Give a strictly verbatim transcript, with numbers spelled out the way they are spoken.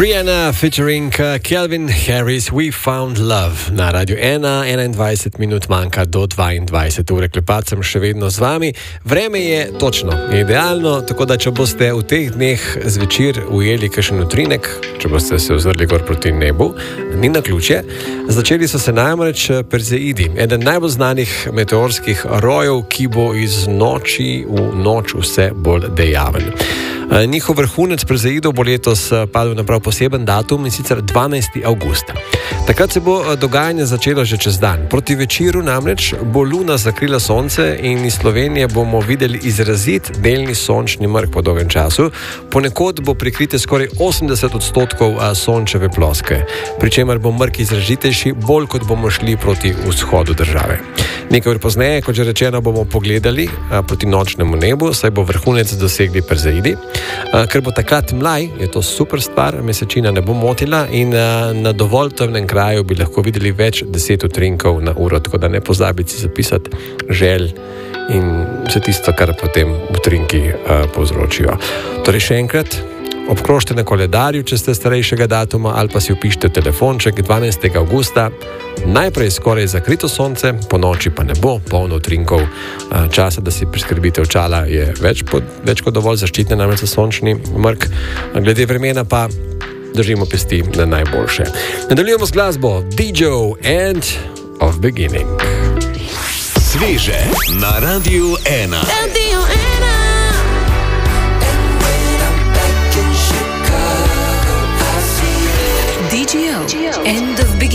Rihanna featuring Calvin Harris, We Found Love na Radiu ena, enaindvajset minut manjka do dvaindvajset ure. Klepat sem še vedno z vami. Vreme je točno, je idealno, tako da če boste v teh dneh zvečer ujeli kakšen utrinek, če boste se ozrli gor proti nebu, ni naključje. Začeli so se namreč Perzeidi, eden najbolj znanih meteorskih rojev, ki bo iz noči v noč vse bolj dejaven. Njihov vrhunec Perzeidov bo letos padel na prav poseben datum, in sicer dvanajsti avgust. Takrat se bo dogajanje začelo že čez dan. Proti večeru namreč bo luna zakrila sonce in iz Slovenije bomo videli izrazit delni sončni mrk po dolgem času. Ponekod bo prikrite skoraj osemdeset odstotkov sončeve ploske, pri čemer bo mrk izrazitejši, bolj kot bomo šli proti vzhodu države. Nekaj ur pozneje, kot že rečeno, bomo pogledali a, proti nočnemu nebu, saj bo vrhunec dosegli Perzeidi. A, ker bo takrat mlaj, je to super stvar, mesečina ne bo motila in a, na dovolj temnem kraju bi lahko videli več deset utrinkov na uro, tako da ne pozabite si zapisati želj in vse tisto, kar potem utrinki a, povzročijo. Torej še enkrat, obkrožite na koledarju, če ste starejšega datuma, ali pa si vpišite telefonček dvanajstega avgusta. Najprej skoraj zakrito sonce, po noči pa ne bo polno utrinkov. Časa, da si priskrbite očala, je več, pod, več kot dovolj zaščitne, namreč za sončni mrk. Glede vremena pa držimo pesti na najboljše. Nadaljujemo z glasbo D J and of Beginning. Sveže na Radiu ena. Radio ena. D J O, End of Beginning.